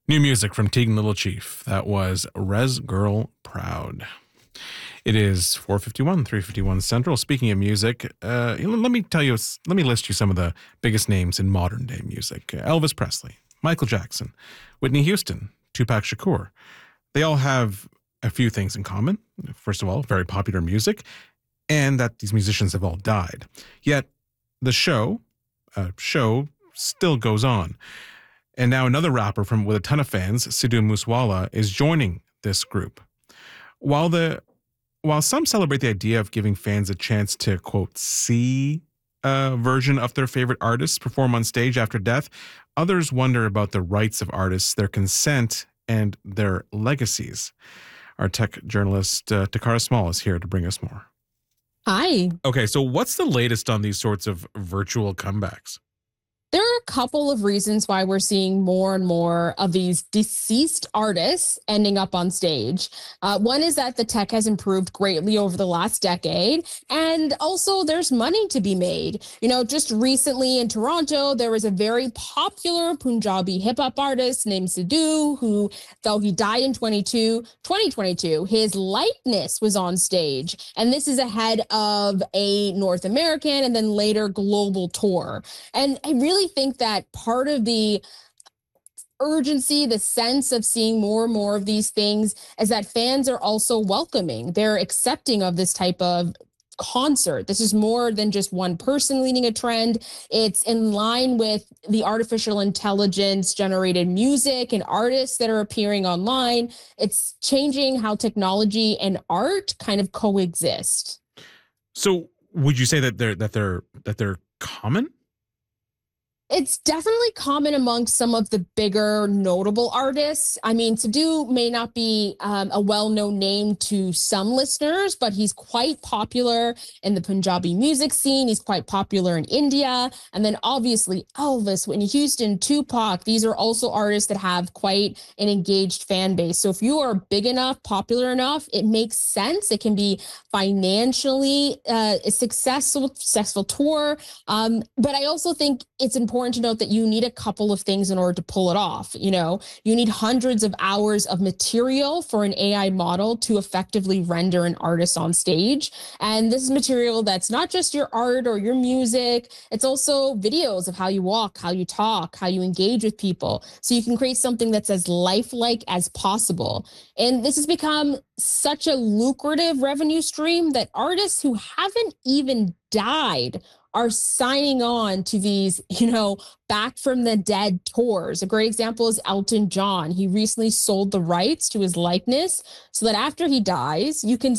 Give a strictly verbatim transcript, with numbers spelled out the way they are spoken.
New music from Tegan Little Chief. That was Res Girl Proud. It is four fifty-one, three fifty-one Central. Speaking of music, uh, let me tell you, let me list you some of the biggest names in modern day music. Elvis Presley, Michael Jackson, Whitney Houston, Tupac Shakur. They all have a few things in common. First of all, very popular music, and that these musicians have all died. Yet the show, uh, show still goes on. And now another rapper from with a ton of fans, Sidhu Moosewala, is joining this group. While the while some celebrate the idea of giving fans a chance to, quote, see a version of their favorite artists perform on stage after death, others wonder about the rights of artists, their consent, and their legacies. Our tech journalist, uh, Takara Small, is here to bring us more. Hi. Okay, so what's the latest on these sorts of virtual comebacks? There are a couple of reasons why we're seeing more and more of these deceased artists ending up on stage. Uh, one is that the tech has improved greatly over the last decade, and also there's money to be made. You know, just recently in Toronto, there was a very popular Punjabi hip hop artist named Sidhu, who, though he died in twenty twenty-two, his likeness was on stage. And this is ahead of a North American and then later global tour. And I really think that part of the urgency, the sense of seeing more and more of these things is that fans are also welcoming. They're accepting of this type of concert. This is more than just one person leading a trend. It's in line with the artificial intelligence generated music and artists that are appearing online. It's changing how technology and art kind of coexist. So would you say that they're that they're that they're common? It's definitely common amongst some of the bigger notable artists. I mean, Sidhu may not be um, a well-known name to some listeners, but he's quite popular in the Punjabi music scene. He's quite popular in India. And then obviously Elvis, Whitney Houston, Tupac, these are also artists that have quite an engaged fan base. So if you are big enough, popular enough, it makes sense. It can be financially uh, a successful, successful tour. Um, but I also think it's important to note that you need a couple of things in order to pull it off. You know, you need hundreds of hours of material for an A I model to effectively render an artist on stage. And this is material that's not just your art or your music. It's also videos of how you walk, how you talk, how you engage with people. So you can create something that's as lifelike as possible. And this has become such a lucrative revenue stream that artists who haven't even died are signing on to these, you know, back from the dead tours. A great example is Elton John. He recently sold the rights to his likeness so that after he dies, you can